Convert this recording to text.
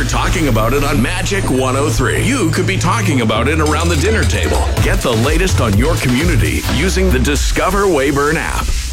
talking about it on Magic 103. You could be talking about it around the dinner table. Get the latest on your community using the Discover Weyburn app.